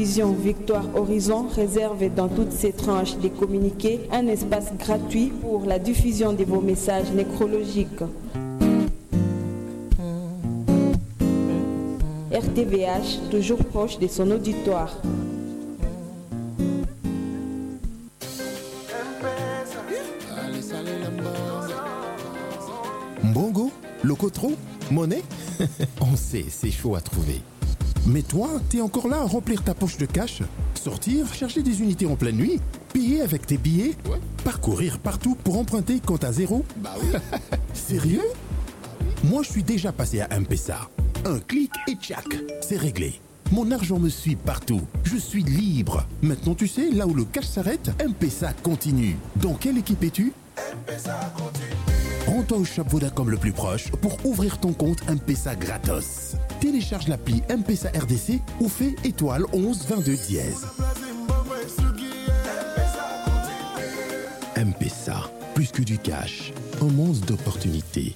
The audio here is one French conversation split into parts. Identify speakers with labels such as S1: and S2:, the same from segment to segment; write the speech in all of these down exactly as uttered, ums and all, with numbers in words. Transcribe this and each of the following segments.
S1: Vision Victoire Horizon réserve dans toutes ses tranches des communiqués un espace gratuit pour la diffusion de vos messages nécrologiques. R T V H, toujours proche de son auditoire.
S2: Mbongo, Locotro, Monnaie. On sait, c'est chaud à trouver. Mais toi, t'es encore là à remplir ta poche de cash, sortir, chercher des unités en pleine nuit, payer avec tes billets, ouais. Parcourir partout pour emprunter compte à zéro.
S3: Bah oui.
S2: Sérieux? Moi, je suis déjà passé à M-Pesa. Un clic et tchac, c'est réglé. Mon argent me suit partout. Je suis libre. Maintenant, tu sais, là où le cash s'arrête, M-Pesa continue. Dans quelle équipe es-tu?
S3: M-Pesa continue.
S2: Rends-toi au shop Vodacom le plus proche pour ouvrir ton compte M-Pesa gratos. Télécharge l'appli M-Pesa R D C ou fais étoile onze vingt-deux dièse. M-Pesa, plus que du cash, un monstre d'opportunités.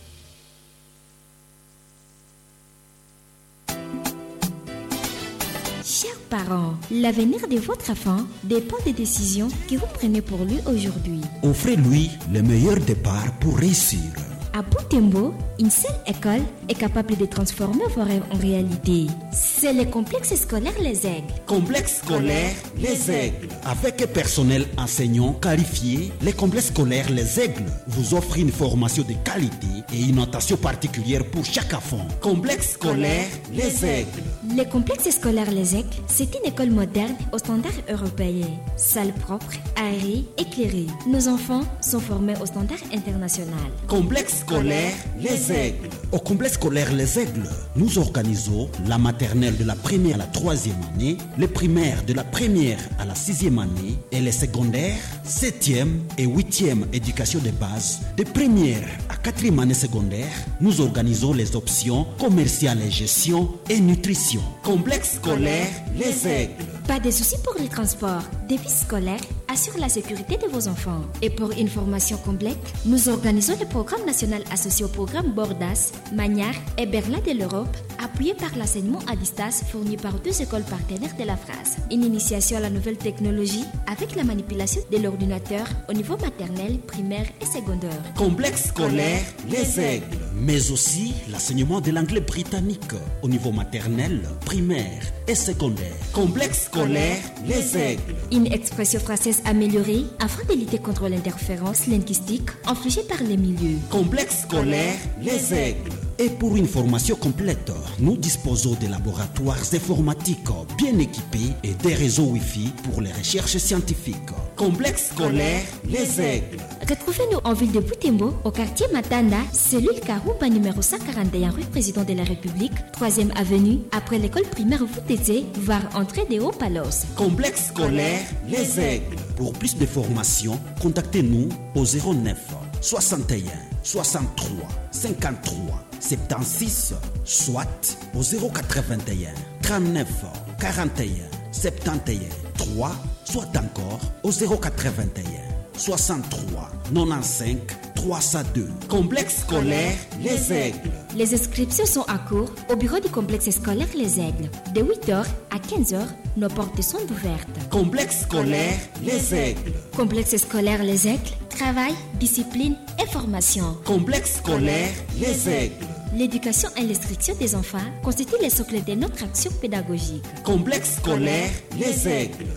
S4: Chers parents, l'avenir de votre enfant dépend des décisions que vous prenez pour lui aujourd'hui.
S5: Offrez-lui le meilleur départ pour réussir.
S4: À Butembo, une seule école est capable de transformer vos rêves en réalité. C'est le complexe scolaire Les Aigles.
S5: Complexe scolaire Les Aigles. Avec un personnel enseignant qualifié, le complexe scolaire Les Aigles vous offre une formation de qualité et une notation particulière pour chaque enfant. Complexe scolaire Les Aigles.
S4: Le complexe scolaire Les Aigles, c'est une école moderne aux standards européens. Salle propre, aérée, éclairée. Nos enfants sont formés aux standards internationaux.
S5: Complexe scolaire Les Aigles. Au complexe scolaire Les Aigles, nous organisons la maternelle de la première à la troisième année, les primaires de la première à la sixième année et les secondaires, septième et huitième éducation de base. De première à quatrième année secondaire, nous organisons les options commerciales et gestion et nutrition. Complexe scolaire Les Aigles.
S4: Pas de soucis pour les transports. Des bus scolaires assurent la sécurité de vos enfants. Et pour une formation complète, nous organisons le programme national associé au programme Bordas, Magnard et Berla de l'Europe, appuyé par l'enseignement à distance fourni par deux écoles partenaires de la France. Une initiation à la nouvelle technologie avec la manipulation de l'ordinateur au niveau maternel, primaire et secondaire.
S5: Complexe scolaire Les Aigles. Mais aussi l'enseignement de l'anglais britannique au niveau maternel, primaire et secondaire. Complexe scolaire Les Aigles.
S4: Une expression française améliorée afin de lutter contre l'interférence linguistique infligée par les milieux.
S5: Complexe scolaire Les Aigles. Et pour une formation complète, nous disposons de laboratoires informatiques bien équipés et des réseaux Wi-Fi pour les recherches scientifiques. Complexe scolaire Les Aigles.
S4: Retrouvez-nous en ville de Butembo, au quartier Matanda, cellule Karouba numéro cent quarante et un rue Président de la République, troisième avenue, après l'école primaire Voutete, voire entrée des Hauts-Palos.
S5: Complexe scolaire Les Aigles. Pour plus de formations, contactez-nous au zéro neuf soixante et un soixante-trois cinquante-trois soixante-seize, soit au zéro quatre-vingt-un trente-neuf quarante et un soixante et un trois, soit encore au zéro quatre-vingt-un soixante-trois quatre-vingt-quinze trois cent deux. Complexe scolaire Les Aigles.
S4: Les inscriptions sont à cours au bureau du complexe scolaire Les Aigles. De huit heures à quinze heures, nos portes sont ouvertes.
S5: Complexe scolaire Les Aigles.
S4: Complexe scolaire Les Aigles, travail, discipline et formation.
S5: Complexe scolaire Les Aigles.
S4: L'éducation et l'instruction des enfants constituent le socle de notre action pédagogique.
S5: Complexe scolaire Les Aigles.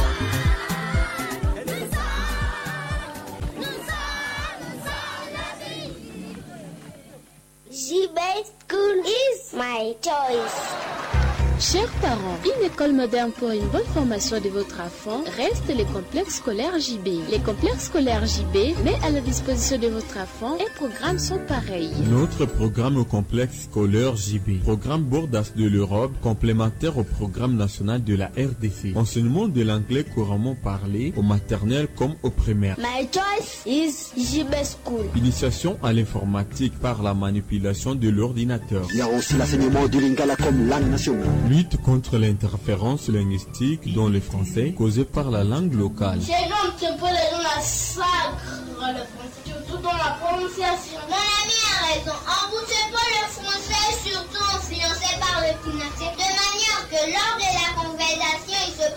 S6: J B School is my choice.
S7: Chers parents, une école moderne pour une bonne formation de votre enfant reste le complexe scolaire J B. Le complexe scolaire J B met à la disposition de votre enfant un programme sans pareil.
S8: Notre programme au complexe scolaire J B, programme Bordas de l'Europe, complémentaire au programme national de la R D C. Enseignement de l'anglais couramment parlé au maternel comme au primaire.
S6: My choice is J B School.
S8: Initiation à l'informatique par la manipulation de l'ordinateur.
S9: Il y a aussi l'enseignement du lingala comme langue nationale.
S8: Lutte contre l'interférence linguistique dans le français causée par la langue locale.
S6: J'ai donc un peu dans la sacre, le français, surtout dans la prononciation. Mon ami a raison, on ne sait pas le français, surtout influencé par le financier, de manière que lors de la conversation, il se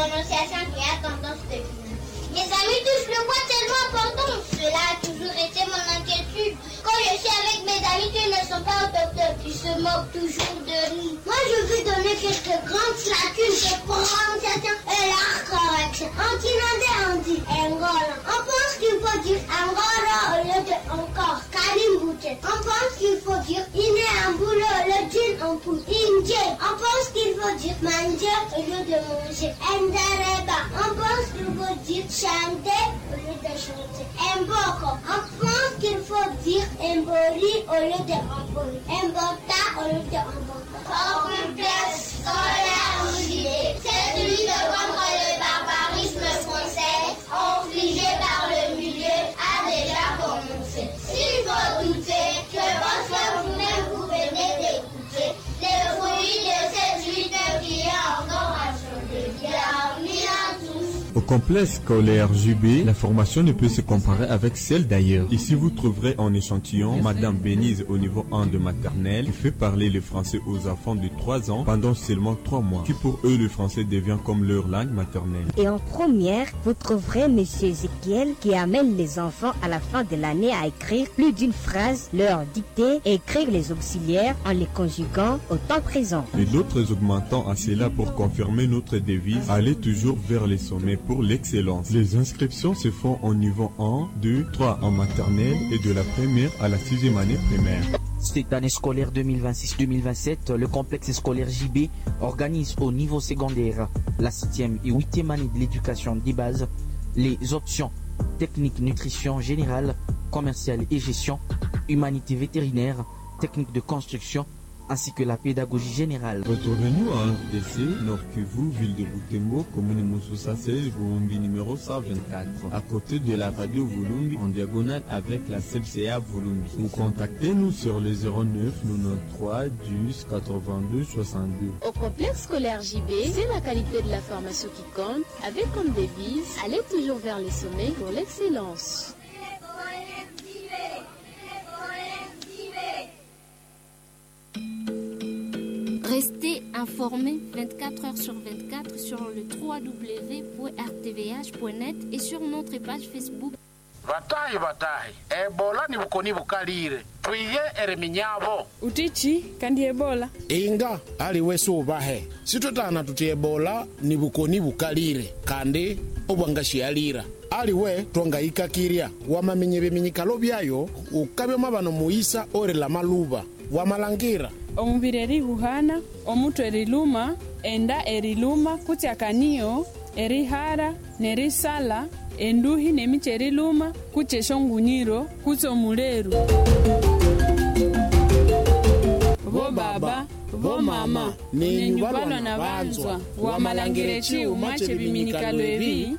S6: prononciation qui a tendance de finir. Mes amis touchent le bois tellement important. Cela a toujours été mon inquiétude. Quand je suis avec mes amis qui ne sont pas autochtones, ils se moquent toujours de nous. Moi, je veux donner quelques grandes lacunes de prononciation et la correction. En Kinandé, on dit Angola. On pense qu'il faut dire Angola au lieu de encore. Kalimboute. On pense qu'il faut dire Iné en boulot au lieu de dire en poule. Indien. On pense qu'il faut dire manger au lieu de manger. Ndareba. On pense qu'il faut dire chanter au lieu de chanter. Mboko. On pense qu'il faut dire Mbori au lieu de Mbori. Mbota au lieu de Mbota. Au complexe scolaire J B, c'est celui de vendre le barbarisme français infligé par le milieu a déjà commencé. S'il faut douter, je pense que vous-même vous venez d'écouter les fruits de cette lutte qui est encore à changer. Bienvenue à tous.
S8: Au complexe scolaire J B, la formation ne peut se comparer avec celle d'ailleurs. Ici, vous trouverez en échantillon Madame Bénise au niveau un de maternelle qui fait parler le français aux enfants de trois ans pendant seulement trois mois, qui pour eux le français devient comme leur langue maternelle.
S3: Et en première, vous trouverez Monsieur Ezekiel qui amène les enfants à la fin de l'année à écrire plus d'une phrase, leur dicter et écrire les auxiliaires en les conjuguant au temps présent.
S8: Et d'autres augmentant à cela pour confirmer notre devise, aller toujours vers les sommets pour l'excellence. Les inscriptions se font au niveau un, deux, trois en maternelle et de la première à la sixième année primaire.
S10: Cette année scolaire deux mille vingt-six deux mille vingt-sept, le complexe scolaire J B organise au niveau secondaire la septième et huitième année de l'éducation des bases, les options technique nutrition générale, commerciale et gestion, humanité vétérinaire, technique de construction, ainsi que la pédagogie générale.
S8: Retrouvez-nous à R D C, Nord Kivu, ville de Butembo, commune Moussoussa seize, Volumbi numéro cent vingt-quatre, à côté de la radio Volumbi, en diagonale avec la C L C A Volumbi. Vous contactez-nous sur le zéro neuf quatre-vingt-treize dix quatre-vingt-deux soixante-deux.
S7: Au complexe scolaire J B, c'est la qualité de la formation qui compte, avec comme devise, aller toujours vers les sommets pour l'excellence.
S4: Restez informés vingt-quatre heures sur vingt-quatre sur le w w w point r t v h point net et sur notre page Facebook.
S11: Vatahi vatahi, Ebola ni bukoni bukalire, tuiye ereminyavo.
S12: Utichi, kandi Ebola.
S13: Inga, ali wesu ubahe. Situtana tuti Ebola ni bukoni bukalire, kandi obwangashi alira. Ali we tonga ikakiria, wamamenye beminyikalo byayo, ukabyo mabano muisa ore la maluba, wamalangira.
S12: Omubiri erihuhana, omutwe eriluma, enda eriluma, kutya kaniyo, erihara, nerisala, enduhi nemiche eriluma, kutya shongunyiro, kutya omuleru. Bo baba, bo mama, nenyubalo na banzwa, wamalangirechi umache biminikalo ebi.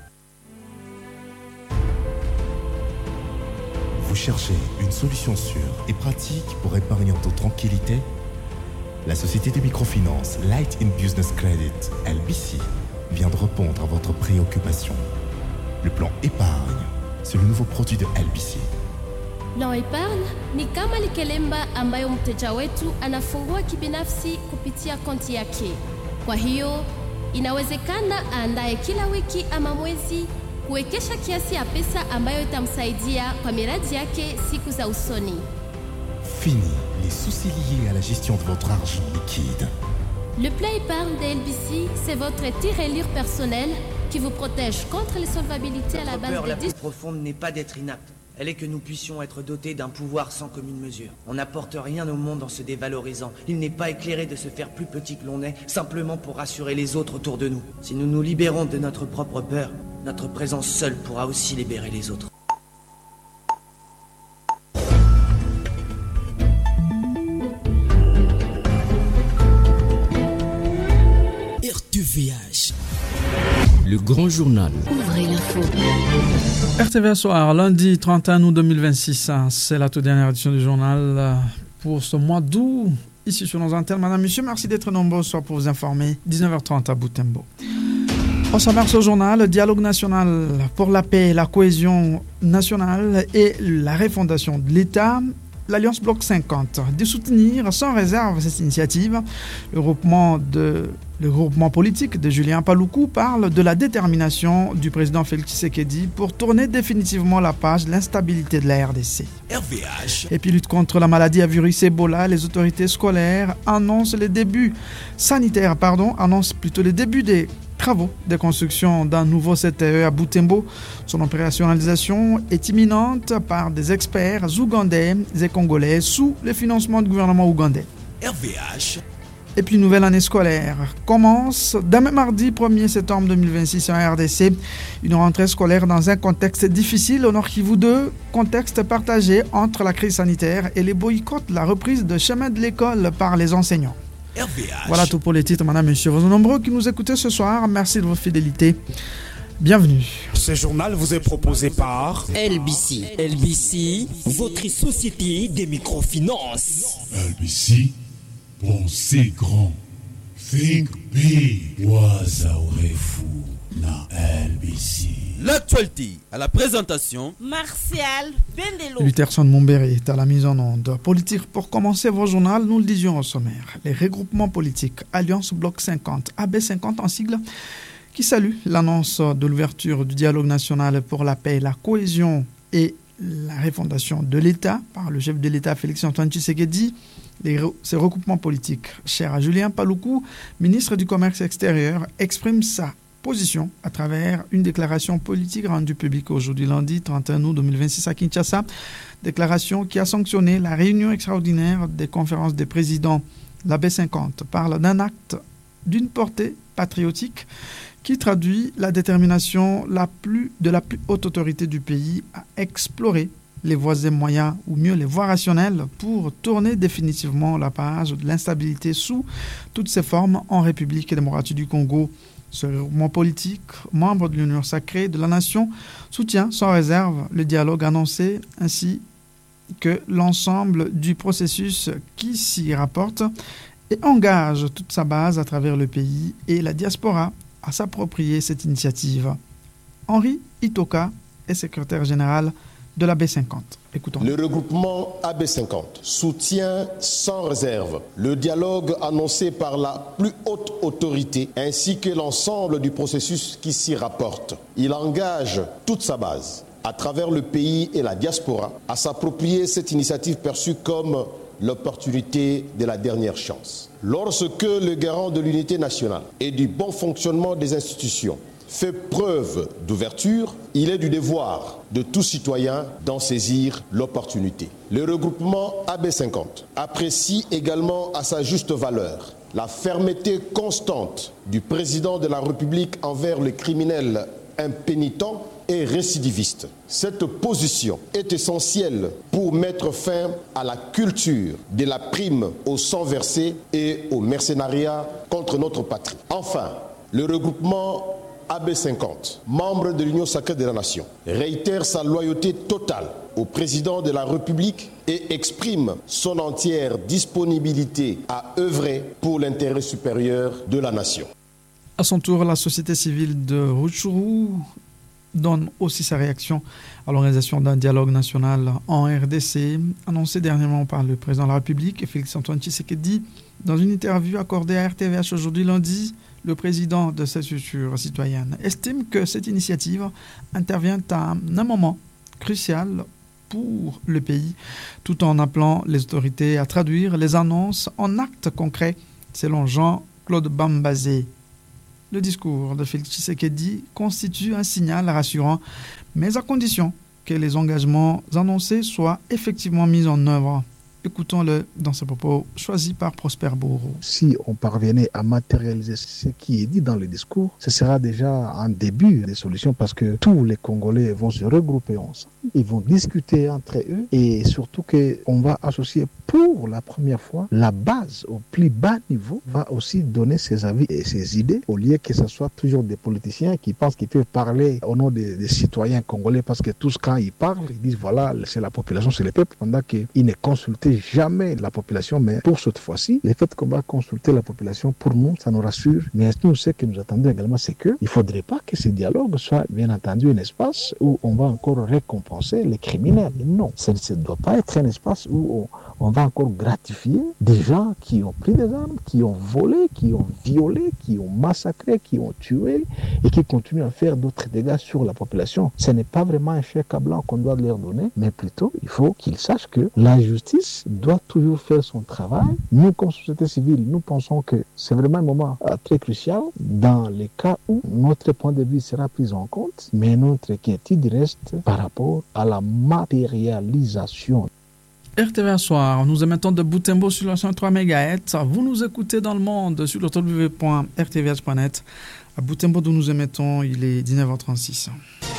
S14: Vous cherchez une solution sûre et pratique pour épargner en toute tranquillité? La société de microfinance Light in Business Credit, L B C, vient de répondre à votre préoccupation. Le plan épargne, c'est le nouveau produit de L B C.
S15: Plan épargne ni kama likelemba ambayo mteja wetu anafungua kibinafsi kupitia konti yake. Kwa hiyo, inawezekana aandae kila wiki ama mwezi kuwekesha kiasi ya pesa ambayo itamsaidia kwa miradi yake siku za usoni.
S14: Fini les soucis liés à la gestion de votre argent liquide.
S15: Le plan épargne de L B C, c'est votre tirelire personnel qui vous protège contre les solvabilités à la base
S16: de... La peur la
S15: plus
S16: profonde n'est pas d'être inapte. Elle est que nous puissions être dotés d'un pouvoir sans commune mesure. On n'apporte rien au monde en se dévalorisant. Il n'est pas éclairé de se faire plus petit que l'on est, simplement pour rassurer les autres autour de nous. Si nous nous libérons de notre propre peur, notre présence seule pourra aussi libérer les autres.
S5: R T V H, le grand journal.
S7: Ouvrez l'info.
S17: R T V H Soir, lundi trente et un août deux mille vingt-six, c'est la toute dernière édition du journal pour ce mois d'août. Ici sur nos antennes, madame, monsieur, merci d'être nombreux ce soir pour vous informer. dix-neuf heures trente à Butembo. On s'amorce au journal, le dialogue national pour la paix, la cohésion nationale et la refondation de l'État. L'Alliance Bloc cinquante de soutenir sans réserve cette initiative. Le groupement de Le groupement politique de Julien Paluku parle de la détermination du président Félix Tshisekedi pour tourner définitivement la page de l'instabilité de la R D C.
S5: R V H.
S17: Et puis lutte contre la maladie à virus Ebola, les autorités scolaires annoncent les débuts sanitaires, pardon, annoncent plutôt les débuts des travaux de construction d'un nouveau C T E à Butembo. Son opérationnalisation est imminente par des experts ougandais et congolais sous le financement du gouvernement ougandais.
S5: R V H.
S17: Et puis, nouvelle année scolaire commence demain mardi premier septembre deux mille vingt-six en R D C. Une rentrée scolaire dans un contexte difficile au Nord Kivu deux, contexte partagé entre la crise sanitaire et les boycotts de la reprise de chemin de l'école par les enseignants.
S5: R V H.
S17: Voilà tout pour les titres, madame, monsieur. Vous êtes nombreux qui nous écoutez ce soir. Merci de votre fidélité. Bienvenue.
S18: Ce journal vous est proposé par
S19: L B C. L B C, votre société des microfinances.
S20: L B C. Pensez grand, think big, wazaourefu na L B C.
S21: L'actualité à la présentation,
S22: Martial Bendelo.
S17: Lutherson Mombéré est à la mise en onde. Politique pour commencer vos journaux, nous le disions au sommaire. Les regroupements politiques Alliance Bloc cinquante, A B cinquante en sigle, qui saluent l'annonce de l'ouverture du dialogue national pour la paix, la cohésion et la refondation de l'État par le chef de l'État Félix-Antoine Tshisekedi. Les, ces recoupements politiques, chers à Julien Paluku, ministre du Commerce extérieur, exprime sa position à travers une déclaration politique rendue publique aujourd'hui lundi trente et un août deux mille vingt-six à Kinshasa. Déclaration qui a sanctionné la réunion extraordinaire des conférences des présidents. La B cinquante parle d'un acte d'une portée patriotique qui traduit la détermination la plus, de la plus haute autorité du pays à explorer les voies et moyens, ou mieux les voies rationnelles, pour tourner définitivement la page de l'instabilité sous toutes ses formes en République démocratique du Congo. Ce mouvement politique, membre de l'Union sacrée de la nation, soutient sans réserve le dialogue annoncé ainsi que l'ensemble du processus qui s'y rapporte et engage toute sa base à travers le pays et la diaspora à s'approprier cette initiative. Henri Itoka est secrétaire général de la B cinquante. Écoutons.
S23: Le regroupement A B cinquante soutient sans réserve le dialogue annoncé par la plus haute autorité ainsi que l'ensemble du processus qui s'y rapporte. Il engage toute sa base à travers le pays et la diaspora à s'approprier cette initiative perçue comme l'opportunité de la dernière chance. Lorsque le garant de l'unité nationale et du bon fonctionnement des institutions fait preuve d'ouverture, il est du devoir de tout citoyen d'en saisir l'opportunité. Le regroupement A B cinquante apprécie également à sa juste valeur la fermeté constante du président de la République envers les criminels impénitents et récidivistes. Cette position est essentielle pour mettre fin à la culture de la prime au sang versé et au mercenariat contre notre patrie. Enfin, le regroupement A B cinquante, membre de l'Union sacrée de la nation, réitère sa loyauté totale au président de la République et exprime son entière disponibilité à œuvrer pour l'intérêt supérieur de la nation.
S17: À son tour, la société civile de Rutshuru donne aussi sa réaction à l'organisation d'un dialogue national en R D C, annoncé dernièrement par le président de la République, Félix-Antoine Tshisekedi. Dans une interview accordée à R T V H aujourd'hui lundi, le président de cette structure citoyenne estime que cette initiative intervient à un moment crucial pour le pays, tout en appelant les autorités à traduire les annonces en actes concrets, selon Jean-Claude Bambazé. Le discours de Félix Tshisekedi constitue un signal rassurant, mais à condition que les engagements annoncés soient effectivement mis en œuvre. Écoutons-le dans ce propos choisi par Prosper Bourreau.
S24: Si on parvenait à matérialiser ce qui est dit dans le discours, ce sera déjà un début des solutions parce que tous les Congolais vont se regrouper ensemble, ils vont discuter entre eux et surtout qu'on va associer pour la première fois la base au plus bas niveau va aussi donner ses avis et ses idées au lieu que ce soit toujours des politiciens qui pensent qu'ils peuvent parler au nom des, des citoyens congolais parce que tous quand ils parlent, ils disent voilà c'est la population, c'est le peuple pendant qu'ils ne consultent jamais la population, mais pour cette fois-ci, le fait qu'on va consulter la population, pour nous, ça nous rassure. Mais nous, ce que nous attendons également, c'est qu'il ne faudrait pas que ce dialogue soit, bien entendu, un espace où on va encore récompenser les criminels. Non, ça ne doit pas être un espace où on va encore gratifier des gens qui ont pris des armes, qui ont volé, qui ont violé, qui ont massacré, qui ont tué et qui continuent à faire d'autres dégâts sur la population. Ce n'est pas vraiment un chèque à blanc qu'on doit leur donner, mais plutôt il faut qu'ils sachent que la justice doit toujours faire son travail. Nous, comme société civile, nous pensons que c'est vraiment un moment euh, très crucial dans les cas où notre point de vue sera pris en compte, mais notre inquiétude reste par rapport à la matérialisation.
S17: R T V Soir, nous émettons de Butembo sur le cent trois mégahertz. Vous nous écoutez dans le monde sur le w w w point r t v h point net. À Butembo, d'où nous émettons, il est dix-neuf heures trente-six.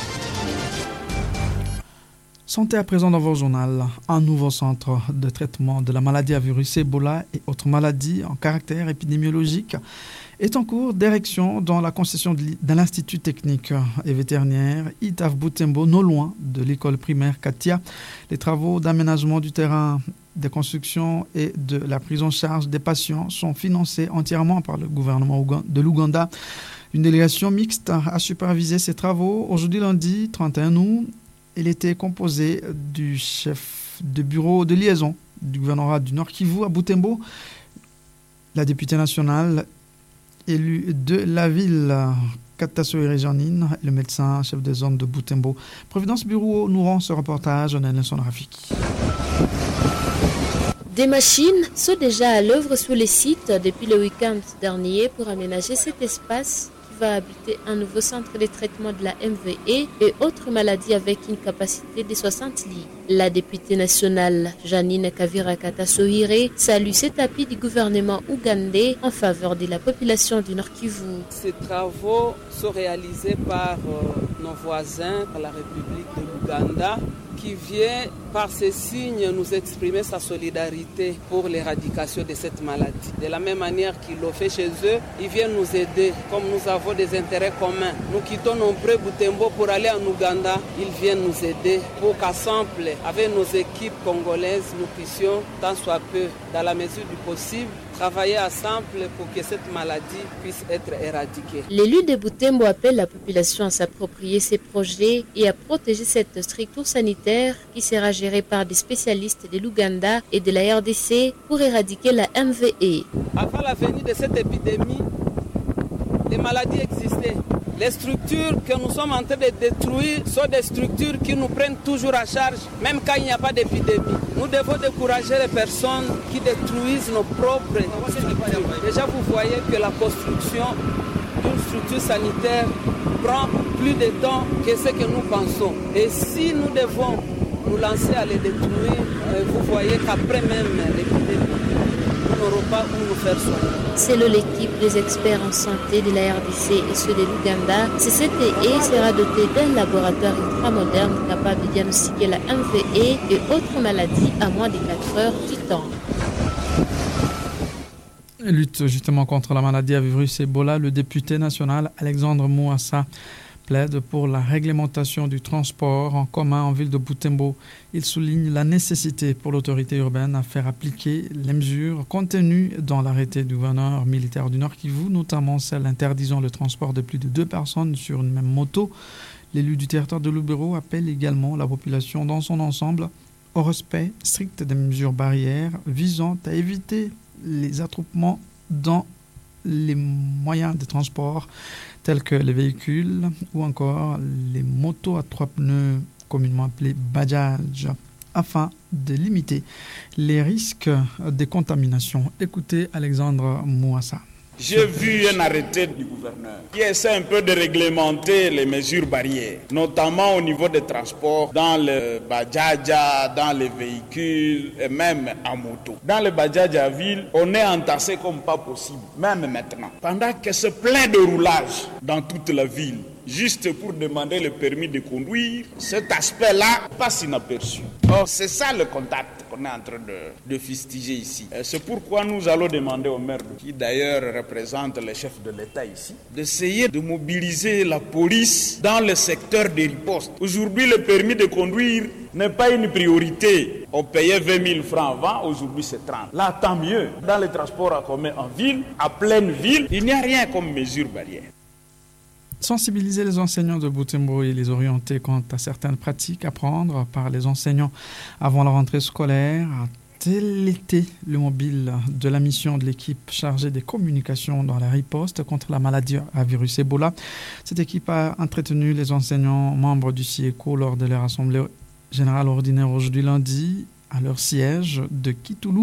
S17: Santé à présent dans votre journal. Un nouveau centre de traitement de la maladie à virus Ebola et autres maladies en caractère épidémiologique est en cours d'érection dans la concession de l'Institut technique et vétérinaire I T A F Butembo, non loin de l'école primaire Katia. Les travaux d'aménagement du terrain de construction et de la prise en charge des patients sont financés entièrement par le gouvernement de l'Ouganda. Une délégation mixte a supervisé ces travaux. Aujourd'hui, lundi trente et un août, il était composé du chef de bureau de liaison du gouvernorat du Nord Kivu à Butembo, la députée nationale élue de la ville, Katasoire Janine, le médecin chef des zones de Butembo. Providence Bureau nous rend ce reportage en Nelson Rafiki.
S7: Des machines sont déjà à l'œuvre sur les sites depuis le week-end dernier pour aménager cet espace va habiter un nouveau centre de traitement de la M V E et autres maladies avec une capacité de soixante lits. La députée nationale Janine Kavira Katasoire salue cet appui du gouvernement ougandais en faveur de la population du Nord Kivu.
S1: Ces travaux sont réalisés par euh, nos voisins, par la République de l'Ouganda, qui vient par ces signes nous exprimer sa solidarité pour l'éradication de cette maladie. De la même manière qu'ils l'ont fait chez eux, ils viennent nous aider. Comme nous avons des intérêts communs, nous quittons nombreux Butembo pour aller en Ouganda, ils viennent nous aider pour qu'ensemble, avec nos équipes congolaises, nous puissions, tant soit peu, dans la mesure du possible, travailler ensemble pour que cette maladie puisse être éradiquée.
S7: L'élu de Butembo appelle la population à s'approprier ces projets et à protéger cette structure sanitaire qui sera gérée par des spécialistes de l'Ouganda et de la R D C pour éradiquer la M V E.
S1: Avant la venue de cette épidémie, les maladies existaient. Les structures que nous sommes en train de détruire sont des structures qui nous prennent toujours à charge, même quand il n'y a pas d'épidémie. Nous devons décourager les personnes qui détruisent nos propres structures. Déjà, vous voyez que la construction d'une structure sanitaire prend plus de temps que ce que nous pensons. Et si nous devons nous lancer à les détruire, vous voyez qu'après même l'épidémie, nous n'aurons pas où nous faire soigner.
S7: Selon l'équipe des experts en santé de la R D C et ceux de l'Ouganda, C C T E sera doté d'un laboratoire ultramoderne capable de diagnostiquer la M V E et autres maladies à moins de quatre heures du temps.
S17: Lutte justement contre la maladie à virus Ebola, le député national Alexandre Mouassa plaide pour la réglementation du transport en commun en ville de Butembo. Il souligne la nécessité pour l'autorité urbaine à faire appliquer les mesures contenues dans l'arrêté du gouverneur militaire du Nord Kivu, notamment celle interdisant le transport de plus de deux personnes sur une même moto. L'élu du territoire de Lubero appelle également la population dans son ensemble au respect strict des mesures barrières visant à éviter les attroupements dans les moyens de transport tels que les véhicules ou encore les motos à trois pneus communément appelées bajaj afin de limiter les risques de contamination. Écoutez Alexandre Mouassa.
S2: J'ai vu un arrêté du gouverneur qui essaie un peu de réglementer les mesures barrières, notamment au niveau des transports, dans le Bajaja, dans les véhicules et même en moto. Dans le Bajaja à ville, on est entassé comme pas possible, même maintenant. Pendant que c'est plein de roulage dans toute la ville, juste pour demander le permis de conduire, cet aspect-là passe inaperçu. Or, c'est ça le contact qu'on est en train de, de fustiger ici. Et c'est pourquoi nous allons demander au maire, qui d'ailleurs représente le chef de l'État ici, d'essayer de mobiliser la police dans le secteur des ripostes. Aujourd'hui, le permis de conduire n'est pas une priorité. On payait vingt mille francs avant, aujourd'hui c'est trente. Là, tant mieux. Dans les transports en commun en ville, à pleine ville, il n'y a rien comme mesure barrière.
S17: Sensibiliser les enseignants de Butembo et les orienter quant à certaines pratiques à prendre par les enseignants avant la rentrée scolaire, Tel était le mobile de la mission de l'équipe chargée des communications dans la riposte contre la maladie à virus Ebola. Cette équipe a entretenu les enseignants membres du SIECO lors de leur assemblée générale ordinaire aujourd'hui lundi à leur siège de Kitoulou.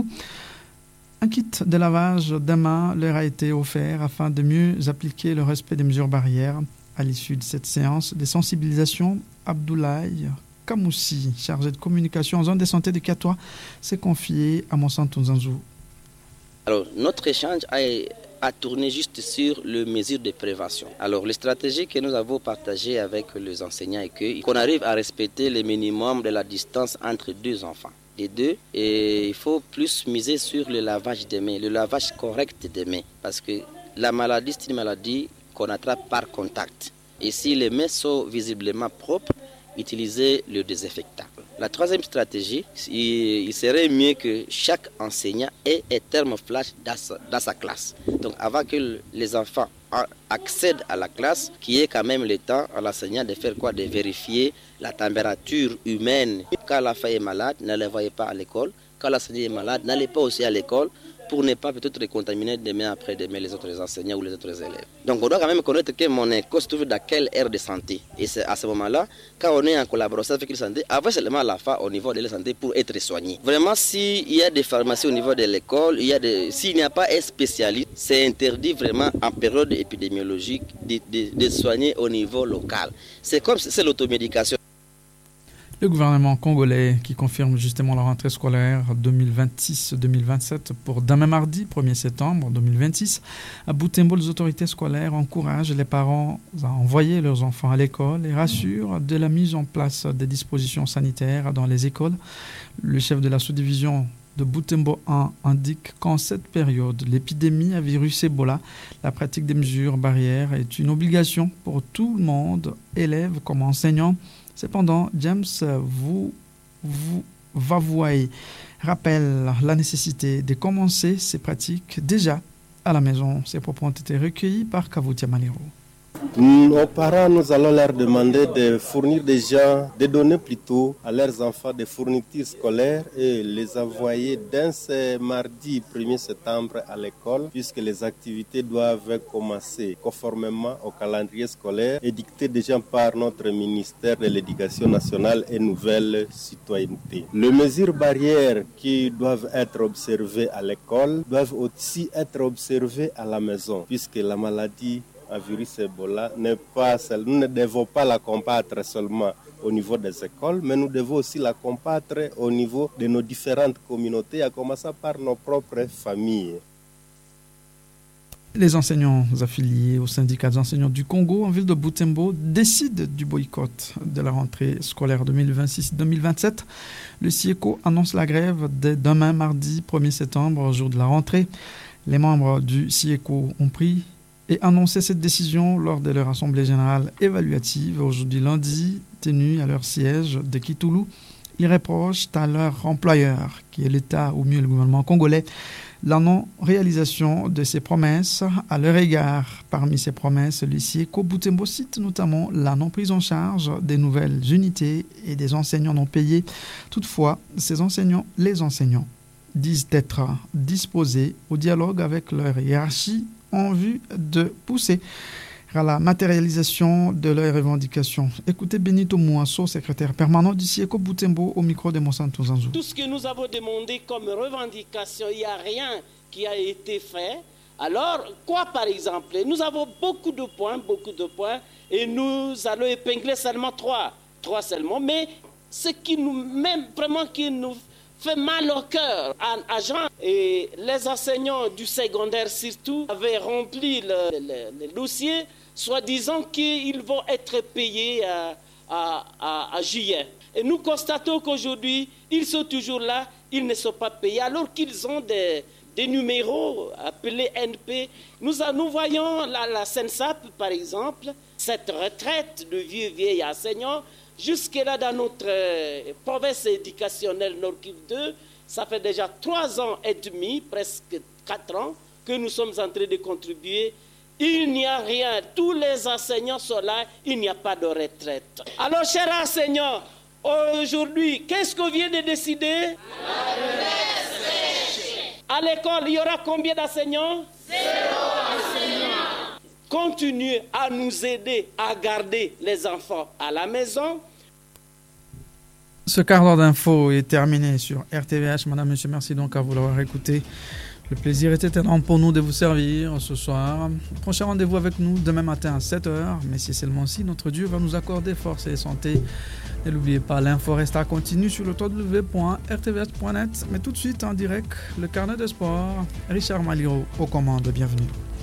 S17: Un kit de lavage des mains leur a été offert afin de mieux appliquer le respect des mesures barrières. À l'issue de cette séance de sensibilisation, Abdoulaye Kamoussi, chargé de communication en zone de santé de Katoa, s'est confié à Monsanto Nzanzou.
S3: Alors, notre échange a, a tourné juste sur les mesures de prévention. Alors, les stratégies que nous avons partagées avec les enseignants est que, qu'on arrive à respecter le minimum de la distance entre deux enfants. Les deux, et il faut plus miser sur le lavage des mains, le lavage correct des mains, parce que la maladie, c'est une maladie qu'on attrape par contact. Et si les mains sont visiblement propres, utiliser le désinfectant. La troisième stratégie, il serait mieux que chaque enseignant ait un thermoflash dans sa, dans sa classe. Donc avant que les enfants accèdent à la classe, qu'il y ait quand même le temps à l'enseignant de faire quoi? De vérifier la température humaine. Quand l'enfant est malade, ne le voyez pas à l'école. Quand l'enseignant est malade, n'allez pas aussi à l'école pour ne pas peut-être contaminer demain après demain les autres enseignants ou les autres élèves. Donc on doit quand même connaître que mon école se trouve dans quelle ère de santé. Et c'est à ce moment-là, quand on est en collaboration avec la santé, avant seulement la fin au niveau de la santé pour être soigné. Vraiment, s'il y a des pharmacies au niveau de l'école, il y a des, s'il n'y a pas un spécialiste, c'est interdit vraiment en période épidémiologique de, de, de soigner au niveau local. C'est comme c'est l'automédication.
S17: Le gouvernement congolais qui confirme justement la rentrée scolaire deux mille vingt-six deux mille vingt-sept pour demain mardi, premier septembre deux mille vingt-six. À Butembo, les autorités scolaires encouragent les parents à envoyer leurs enfants à l'école et rassurent de la mise en place des dispositions sanitaires dans les écoles. Le chef de la sous-division de Butembo un indique qu'en cette période, l'épidémie à virus Ebola, la pratique des mesures barrières est une obligation pour tout le monde, élèves comme enseignants. Cependant, James vous, vous, Vavouaï rappelle la nécessité de commencer ces pratiques déjà à la maison. Ces propos ont été recueillis par Kavutia Malero.
S6: Nos parents, nous allons leur demander de fournir déjà, de donner plutôt à leurs enfants des fournitures scolaires et les envoyer dès ce mardi premier septembre à l'école, puisque les activités doivent commencer conformément au calendrier scolaire édicté déjà par notre ministère de l'Éducation nationale et Nouvelle Citoyenneté. Les mesures barrières qui doivent être observées à l'école doivent aussi être observées à la maison, puisque la maladie à virus Ebola n'est pas seul. Nous ne devons pas la combattre seulement au niveau des écoles, mais nous devons aussi la combattre au niveau de nos différentes communautés, à commencer par nos propres familles.
S17: Les enseignants affiliés au syndicat des enseignants du Congo en ville de Butembo décident du boycott de la rentrée scolaire deux mille vingt-six deux mille vingt-sept. Le SIECO annonce la grève dès demain mardi premier septembre, jour de la rentrée. Les membres du SIECO ont pris et annoncé cette décision lors de leur assemblée générale évaluative aujourd'hui lundi, tenue à leur siège de Kitoulou. Ils reprochent à leur employeur, qui est l'État ou mieux le gouvernement congolais, la non-réalisation de ses promesses à leur égard. Parmi ces promesses, le SIECO Butembo cite notamment la non-prise en charge des nouvelles unités et des enseignants non payés. Toutefois, ces enseignants, les enseignants, disent être disposés au dialogue avec leur hiérarchie en vue de pousser à la matérialisation de leurs revendications. Écoutez Benito Mouasso, secrétaire permanent du SIECO Butembo, au micro de Monsanto Nzanzou.
S9: Tout ce que nous avons demandé comme revendication, il n'y a rien qui a été fait. Alors, quoi par exemple? Nous avons beaucoup de points, beaucoup de points, et nous allons épingler seulement trois. Trois seulement, mais ce qui nous, même vraiment qui nous fait mal au cœur. En agent et les enseignants du secondaire surtout avaient rempli le, le, le dossier, soi-disant qu'ils vont être payés à, à, à, à juillet. Et nous constatons qu'aujourd'hui, ils sont toujours là, ils ne sont pas payés, alors qu'ils ont des, des numéros appelés N P. Nous, nous voyons la, la SENSAP, par exemple, cette retraite de vieux vieilles enseignants. Jusque-là, dans notre euh, province éducationnelle Nord-Kivu deux, ça fait déjà trois ans et demi, presque quatre ans, que nous sommes en train de contribuer. Il n'y a rien. Tous les enseignants sont là. Il n'y a pas de retraite. Alors, chers enseignants, aujourd'hui, qu'est-ce qu'on vient de décider? La À l'école, il y aura combien d'enseignants?
S22: Zéro enseignant.
S9: Continuez à nous aider à garder les enfants à la maison.
S17: Ce quart d'heure d'info est terminé sur R T V H. Madame, monsieur, merci donc à vous d'avoir écouté. Le plaisir était énorme pour nous de vous servir ce soir. Prochain rendez-vous avec nous demain matin à sept heures. Mais c'est seulement si notre Dieu va nous accorder force et santé. Et n'oubliez pas, l'info reste à continue sur le w w w point r t v h point net. Mais tout de suite en direct, le carnet de sport. Richard Maliro aux commandes. Bienvenue.